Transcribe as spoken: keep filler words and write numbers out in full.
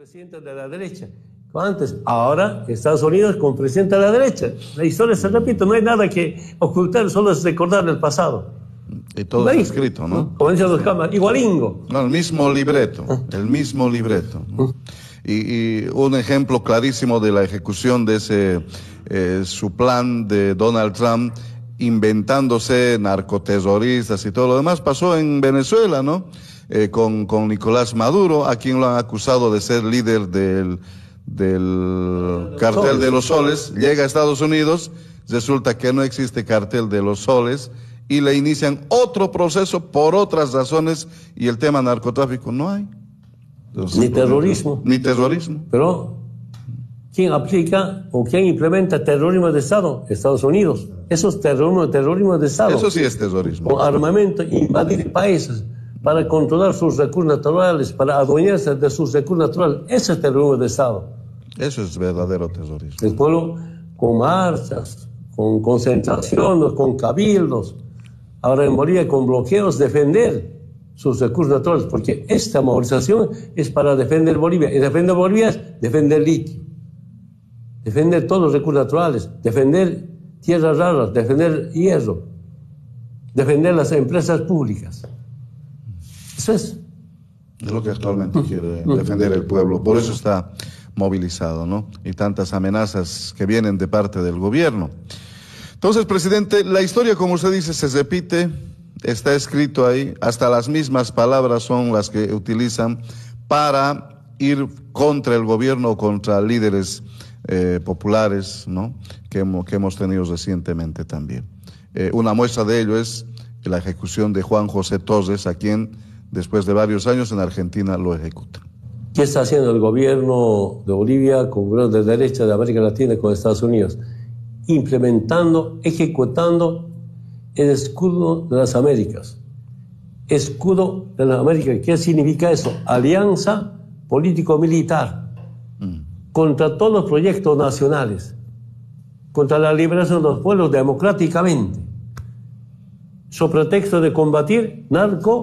presidente de la derecha. Antes, ahora Estados Unidos con presidente de la derecha. La historia se repite, no hay nada que ocultar, solo es recordar el pasado. Y todo está escrito, ¿no? Como dicen los cámaras, igualingo. No, el mismo libreto, el mismo libreto. ¿no? Y, y un ejemplo clarísimo de la ejecución de ese, eh, su plan de Donald Trump, inventándose narcoterroristas y todo lo demás, pasó en Venezuela, ¿no? Eh, con, con Nicolás Maduro, a quien lo han acusado de ser líder del, del cartel de los soles. Llega a Estados Unidos, resulta que no existe cartel de los soles, y le inician otro proceso por otras razones, y el tema narcotráfico no hay. Entonces, ni terrorismo. Ni terrorismo. Pero, ¿quién aplica o quién implementa terrorismo de Estado? Estados Unidos. Eso es terrorismo, terrorismo de Estado. Eso sí es terrorismo. Con armamento, invadir países para controlar sus recursos naturales, para adueñarse de sus recursos naturales. Ese es terrorismo de Estado. Eso es verdadero terrorismo. El pueblo con marchas, con concentraciones, con cabildos. Ahora en Bolivia con bloqueos, defender sus recursos naturales, porque esta movilización es para defender Bolivia. Y defender Bolivia es defender litio, defender todos los recursos naturales, defender tierras raras, defender hierro, defender las empresas públicas. Eso es. Es lo que actualmente quiere defender el pueblo. Por eso está movilizado, ¿no? Y tantas amenazas que vienen de parte del gobierno. Entonces, presidente, la historia, como usted dice, se repite, está escrito ahí, hasta las mismas palabras son las que utilizan para ir contra el gobierno o contra líderes eh, populares, ¿no? Que hemos, que hemos tenido recientemente también. Eh, una muestra de ello es la ejecución de Juan José Torres, a quien después de varios años en Argentina lo ejecutan. ¿Qué está haciendo el gobierno de Bolivia con el gobierno de derecha de América Latina y con Estados Unidos? Implementando, ejecutando el escudo de las Américas. Escudo de las Américas, ¿qué significa eso? Alianza político-militar mm. contra todos los proyectos nacionales, contra la liberación de los pueblos democráticamente, sobre pretexto de combatir narco